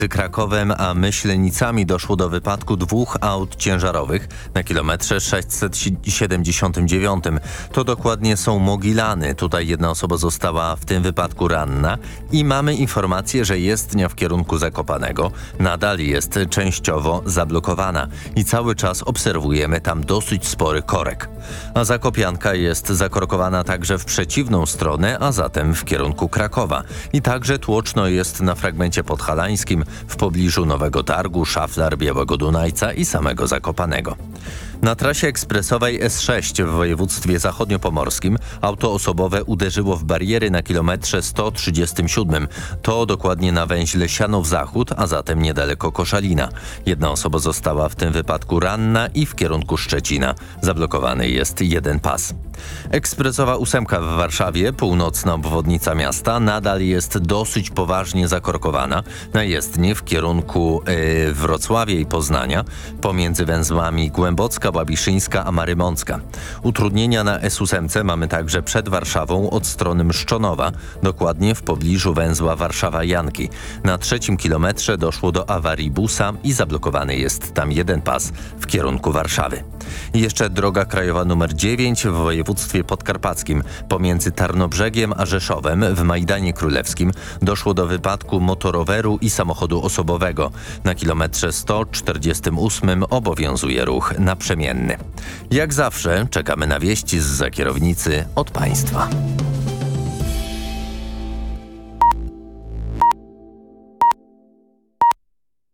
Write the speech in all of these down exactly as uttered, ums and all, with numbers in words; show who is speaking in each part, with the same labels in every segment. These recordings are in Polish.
Speaker 1: Krakowem a Myślenicami doszło do wypadku dwóch aut ciężarowych na kilometrze sześćset siedemdziesiątym dziewiątym. To dokładnie są Mogilany. Tutaj jedna osoba została w tym wypadku ranna i mamy informację, że jezdnia w kierunku Zakopanego nadal jest częściowo zablokowana i cały czas obserwujemy tam dosyć spory korek. A Zakopianka jest zakorkowana także w przeciwną stronę, a zatem w kierunku Krakowa. I także tłoczno jest na fragmencie podhalańskim w pobliżu Nowego Targu, Szaflar, Białego Dunajca i samego Zakopanego. Na trasie ekspresowej S sześć w województwie zachodniopomorskim auto osobowe uderzyło w bariery na kilometrze sto trzydziestym siódmym. To dokładnie na węźle Sianów-Zachód, a zatem niedaleko Koszalina. Jedna osoba została w tym wypadku ranna i w kierunku Szczecina zablokowany jest jeden pas. Ekspresowa ósemka w Warszawie, północna obwodnica miasta, nadal jest dosyć poważnie zakorkowana na jezdni w kierunku yy, Wrocławia i Poznania pomiędzy węzłami Głębocka, Babiszyńska a Marymącka. Utrudnienia na S osiem mamy także przed Warszawą od strony Mszczonowa, dokładnie w pobliżu węzła Warszawa-Janki. Na trzecim kilometrze doszło do awarii busa i zablokowany jest tam jeden pas w kierunku Warszawy. I jeszcze droga krajowa numer dziewięć w województwie podkarpackim pomiędzy Tarnobrzegiem a Rzeszowem w Majdanie Królewskim doszło do wypadku motoroweru i samochodu osobowego. Na kilometrze sto czterdziestym ósmym obowiązuje ruch naprzemienny. Jak zawsze czekamy na wieści zza kierownicy od państwa.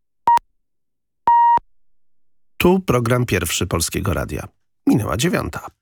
Speaker 2: Tu program pierwszy Polskiego Radia. Minęła dziewiąta.